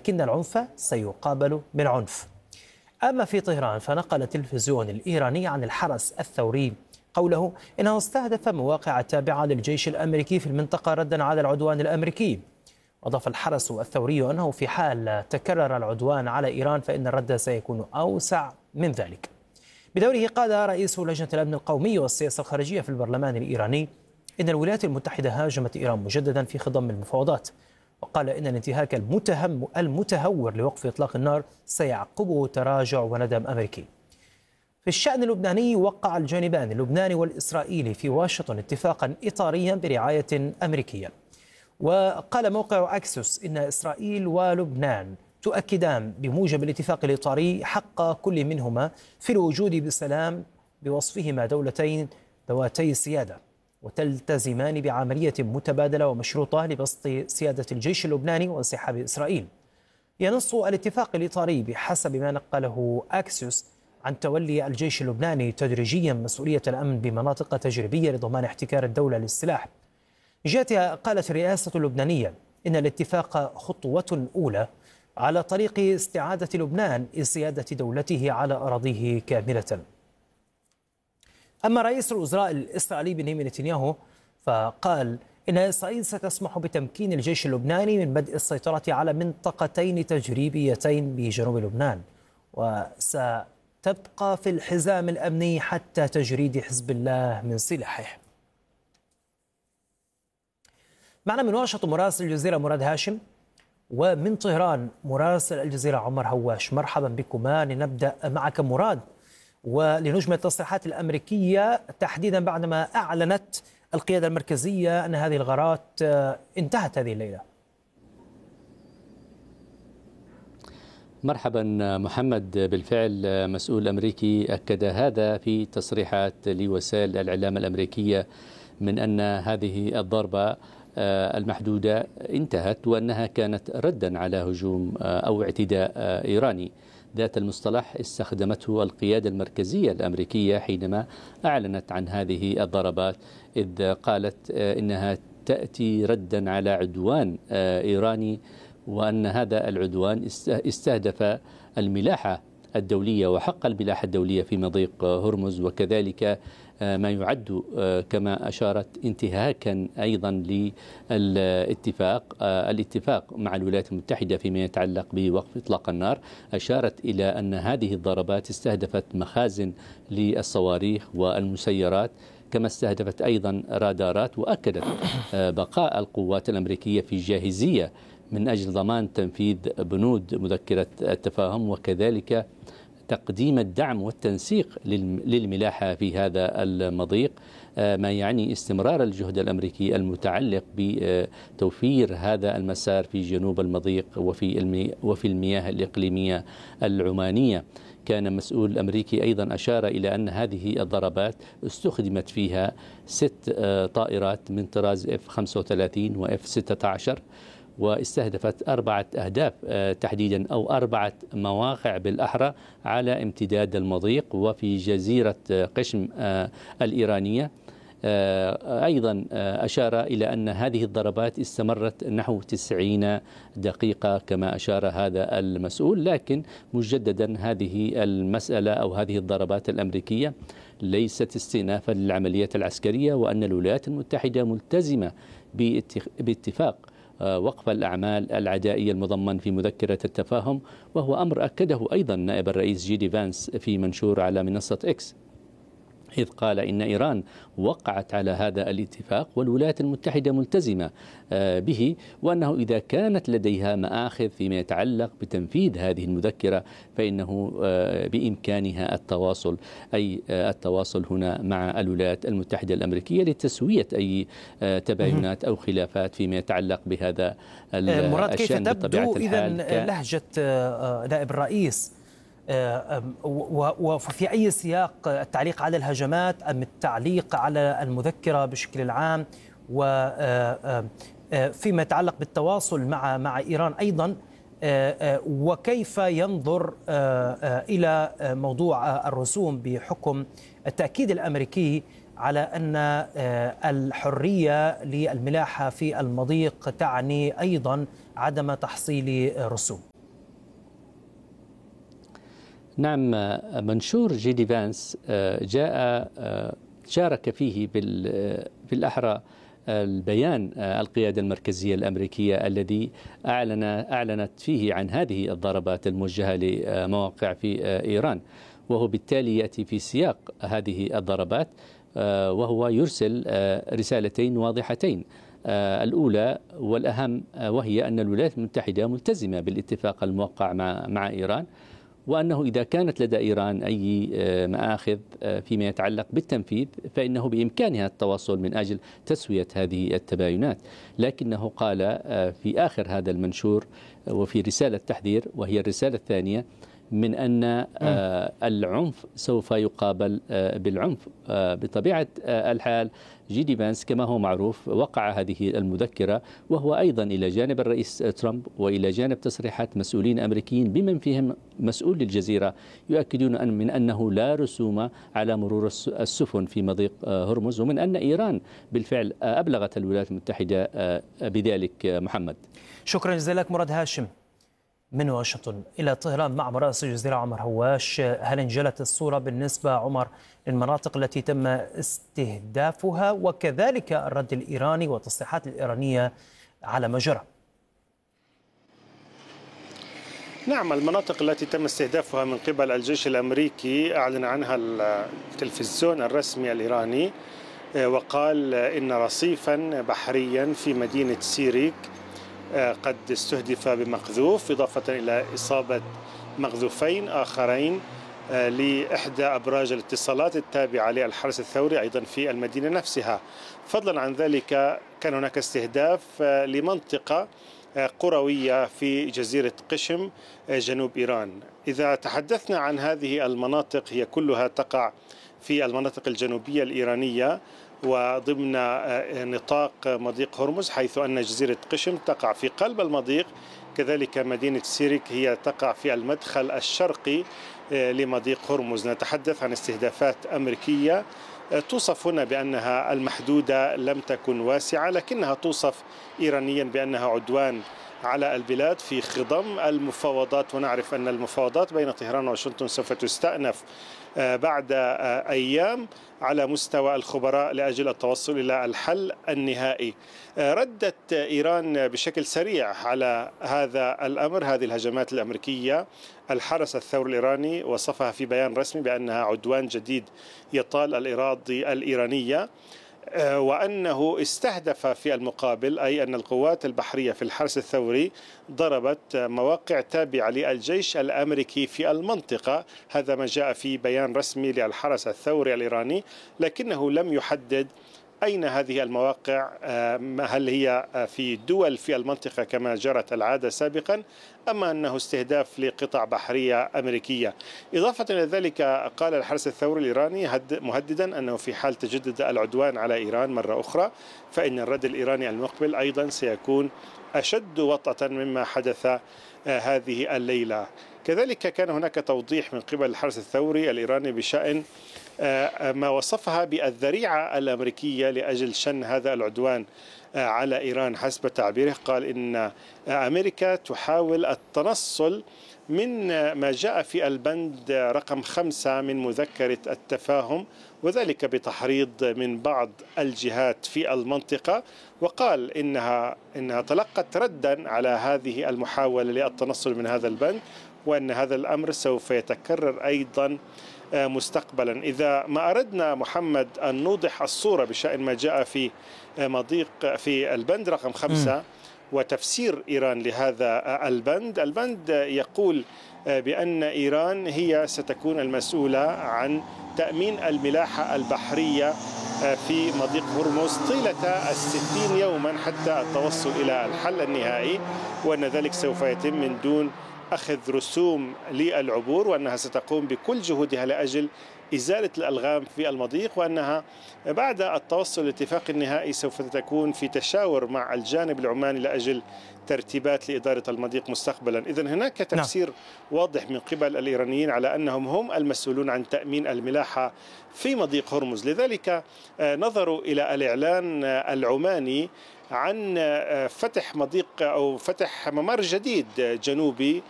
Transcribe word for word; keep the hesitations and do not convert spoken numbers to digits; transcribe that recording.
ولكن العنف سيقابل بالعنف. أما في طهران فنقل التلفزيون الإيراني عن الحرس الثوري قوله إنه استهدف مواقع تابعة للجيش الأمريكي في المنطقة ردا على العدوان الأمريكي. أضاف الحرس الثوري أنه في حال تكرر العدوان على إيران فإن الرد سيكون أوسع من ذلك. بدوره قال رئيس لجنة الأمن القومي والسياسة الخارجية في البرلمان الإيراني إن الولايات المتحدة هاجمت إيران مجددا في خضم المفاوضات، وقال إن الانتهاك المتهم المتهور لوقف إطلاق النار سيعقبه تراجع وندم أمريكي. في الشأن اللبناني وقع الجانبان اللبناني والإسرائيلي في واشنطن اتفاقا إطاريا برعاية أمريكية. وقال موقع أكسوس إن إسرائيل ولبنان تؤكدان بموجب الاتفاق الإطاري حق كل منهما في الوجود بسلام بوصفهما دولتين ذواتي سيادة، وتلتزمان بعملية متبادلة ومشروطة لبسط سيادة الجيش اللبناني وانسحاب إسرائيل. ينص الاتفاق الإطاري بحسب ما نقله أكسوس عن تولي الجيش اللبناني تدريجيا مسؤولية الأمن بمناطق تجريبية لضمان احتكار الدولة للسلاح. جاتها قالت الرئاسة اللبنانية إن الاتفاق خطوة أولى على طريق استعادة لبنان سيادة دولته على أراضيه كاملة. أما رئيس الوزراء الإسرائيلي بنيامين نتنياهو فقال إن إسرائيل ستسمح بتمكين الجيش اللبناني من بدء السيطرة على منطقتين تجريبيتين بجنوب لبنان، وستبقى في الحزام الأمني حتى تجريد حزب الله من سلاحه. معنا من واشنطن مراسل الجزيرة مراد هاشم، ومن طهران مراسل الجزيرة عمر هواش. مرحبا بكما. لنبدأ معك مراد ولنجمل التصريحات الأمريكية تحديدا بعدما أعلنت القيادة المركزية أن هذه الغارات انتهت هذه الليلة. مرحبا محمد. بالفعل مسؤول أمريكي أكد هذا في تصريحات لوسائل الإعلام الأمريكية من أن هذه الضربة المحدودة انتهت وأنها كانت ردا على هجوم أو اعتداء إيراني. ذات المصطلح استخدمته القيادة المركزية الأمريكية حينما أعلنت عن هذه الضربات، إذ قالت إنها تأتي ردا على عدوان إيراني، وأن هذا العدوان استهدف الملاحة الدولية وحق الملاحة الدولية في مضيق هرمز، وكذلك ما يعد كما أشارت انتهاكا أيضا للاتفاق الاتفاق مع الولايات المتحدة فيما يتعلق بوقف إطلاق النار. أشارت إلى أن هذه الضربات استهدفت مخازن للصواريخ والمسيرات، كما استهدفت أيضا رادارات، وأكدت بقاء القوات الأمريكية في جاهزية من أجل ضمان تنفيذ بنود مذكرة التفاهم، وكذلك تقديم الدعم والتنسيق للملاحة في هذا المضيق، ما يعني استمرار الجهد الأمريكي المتعلق بتوفير هذا المسار في جنوب المضيق وفي وفي المياه الإقليمية العمانية. كان مسؤول أمريكي أيضا أشار إلى أن هذه الضربات استخدمت فيها ست طائرات من طراز إف خمسة وثلاثين وإف ستة عشر، واستهدفت أربعة أهداف تحديدا أو أربعة مواقع بالأحرى على امتداد المضيق وفي جزيرة قشم الإيرانية. أيضا أشار إلى أن هذه الضربات استمرت نحو تسعين دقيقة كما أشار هذا المسؤول، لكن مجددا هذه المسألة أو هذه الضربات الأمريكية ليست استئنافا للعمليات العسكرية، وأن الولايات المتحدة ملتزمة باتفاق وقف الأعمال العدائية المضمن في مذكرة التفاهم، وهو أمر أكده أيضا نائب الرئيس جي دي فانس في منشور على منصة إكس، إذ قال إن إيران وقعت على هذا الاتفاق والولايات المتحدة ملتزمة به، وأنه إذا كانت لديها مآخذ فيما يتعلق بتنفيذ هذه المذكرة فإنه بإمكانها التواصل، أي التواصل هنا مع الولايات المتحدة الأمريكية لتسوية أي تباينات أو خلافات فيما يتعلق بهذا مراد، كيف الشأن. تبدو إذن لهجة نائب الرئيس، وفي أي سياق التعليق على الهجمات أم التعليق على المذكرة بشكل عام، وفيما يتعلق بالتواصل مع مع إيران أيضا، وكيف ينظر إلى موضوع الرسوم بحكم التأكيد الأمريكي على أن الحرية للملاحة في المضيق تعني أيضا عدم تحصيل رسوم؟ نعم، منشور جي دي فانس جاء شارك فيه بالأحرى البيان القيادة المركزية الأمريكية الذي أعلن أعلنت فيه عن هذه الضربات الموجهة لمواقع في إيران، وهو بالتالي يأتي في سياق هذه الضربات، وهو يرسل رسالتين واضحتين. الأولى والأهم وهي أن الولايات المتحدة ملتزمة بالاتفاق الموقع مع مع إيران، وأنه إذا كانت لدى إيران أي مآخذ فيما يتعلق بالتنفيذ فإنه بإمكانها التواصل من أجل تسوية هذه التباينات. لكنه قال في آخر هذا المنشور وفي رسالة تحذير، وهي الرسالة الثانية، من أن العنف سوف يقابل بالعنف. بطبيعة الحال جي دي فانس كما هو معروف وقع هذه المذكرة، وهو أيضا إلى جانب الرئيس ترامب وإلى جانب تصريحات مسؤولين أمريكيين بمن فيهم مسؤول للجزيرة يؤكدون أن من أنه لا رسوم على مرور السفن في مضيق هرمز، ومن أن إيران بالفعل أبلغت الولايات المتحدة بذلك. محمد، شكرا جزيلا لك مراد هاشم من واشنطن. إلى طهران مع مراسل الجزيرة عمر هواش. هل انجلت الصورة بالنسبة عمر للمناطق التي تم استهدافها وكذلك الرد الإيراني والتصريحات الإيرانية على ما جرى؟ نعم، المناطق التي تم استهدافها من قبل الجيش الأمريكي أعلن عنها التلفزيون الرسمي الإيراني، وقال إن رصيفا بحريا في مدينة سيريك قد استهدف بمقذوف، إضافة إلى إصابة مقذوفين آخرين لإحدى أبراج الاتصالات التابعة للحرس الثوري أيضا في المدينة نفسها. فضلا عن ذلك كان هناك استهداف لمنطقة قروية في جزيرة قشم جنوب إيران. إذا تحدثنا عن هذه المناطق هي كلها تقع في المناطق الجنوبية الإيرانية وضمن نطاق مضيق هرمز، حيث أن جزيرة قشم تقع في قلب المضيق، كذلك مدينة سيريك هي تقع في المدخل الشرقي لمضيق هرمز. نتحدث عن استهدافات أمريكية توصف هنا بأنها المحدودة لم تكن واسعة، لكنها توصف إيرانيا بأنها عدوان على البلاد في خضم المفاوضات، ونعرف أن المفاوضات بين طهران وواشنطن سوف تستأنف بعد أيام على مستوى الخبراء لأجل التوصل إلى الحل النهائي. ردت إيران بشكل سريع على هذا الأمر، هذه الهجمات الأمريكية. الحرس الثوري الإيراني وصفها في بيان رسمي بأنها عدوان جديد يطال الإراضي الإيرانية، وأنه استهدف في المقابل، أي أن القوات البحرية في الحرس الثوري ضربت مواقع تابعة للجيش الأمريكي في المنطقة. هذا ما جاء في بيان رسمي للحرس الثوري الإيراني، لكنه لم يحدد أين هذه المواقع، هل هي في دول في المنطقة كما جرت العادة سابقا، أما أنه استهداف لقطع بحرية أمريكية. إضافة إلى ذلك قال الحرس الثوري الإيراني مهددا أنه في حال تجدد العدوان على إيران مرة أخرى فإن الرد الإيراني المقبل أيضا سيكون أشد وطأة مما حدث هذه الليلة. كذلك كان هناك توضيح من قبل الحرس الثوري الإيراني بشأن ما وصفها بالذريعة الأمريكية لأجل شن هذا العدوان على إيران. حسب تعبيره قال إن أمريكا تحاول التنصل من ما جاء في البند رقم خمسة من مذكرة التفاهم، وذلك بتحريض من بعض الجهات في المنطقة، وقال إنها إنها تلقت ردا على هذه المحاولة للتنصل من هذا البند، وأن هذا الأمر سوف يتكرر أيضا مستقبلا. إذا ما أردنا محمد أن نوضح الصورة بشأن ما جاء في مضيق في البند رقم خمسة وتفسير إيران لهذا البند، البند يقول بأن إيران هي ستكون المسؤولة عن تأمين الملاحة البحرية في مضيق هرمز طيلة الستين يوما حتى التوصل إلى الحل النهائي، وأن ذلك سوف يتم من دون أخذ رسوم للعبور، وأنها ستقوم بكل جهودها لأجل إزالة الألغام في المضيق، وأنها بعد التوصل للاتفاق النهائي سوف تكون في تشاور مع الجانب العماني لأجل ترتيبات لإدارة المضيق مستقبلا. إذن هناك تفسير نعم. واضح من قبل الإيرانيين على أنهم هم المسؤولون عن تأمين الملاحة في مضيق هرمز. لذلك نظروا إلى الإعلان العماني عن فتح مضيق أو فتح ممر جديد جنوبي